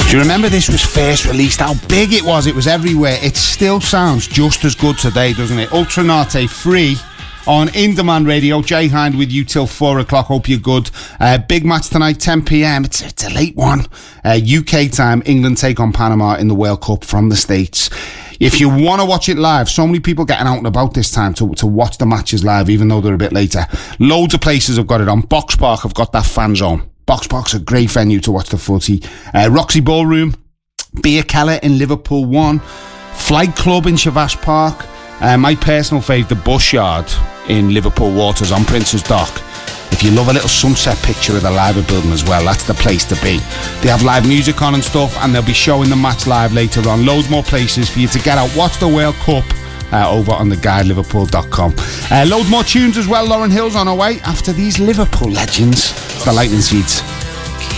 Do you remember this was first released? How big it was? It was everywhere. It still sounds just as good today, doesn't it? Ultranate free on In Demand Radio. Jay Hind with you till 4 o'clock. Hope you're good. Big match tonight, 10 p.m. It's a late one. UK time, England take on Panama in the World Cup from the States. If you want to watch it live, so many people getting out and about this time to watch the matches live, even though they're a bit later. Loads of places have got it on. Box Park have got that fan zone. Box Park's a great venue to watch the footy. Roxy Ballroom, Beer Keller in Liverpool 1, Flight Club in Shavash Park, my personal favourite, the Bush Yard in Liverpool Waters on Prince's Dock. If you love a little sunset picture of the Liver building as well, that's the place to be. They have live music on and stuff, and they'll be showing the match live later on. Loads more places for you to get out, watch the World Cup over on theguideliverpool.com. Loads more tunes as well. Lauren Hill's on her way after these Liverpool legends. It's the Lightning Seeds.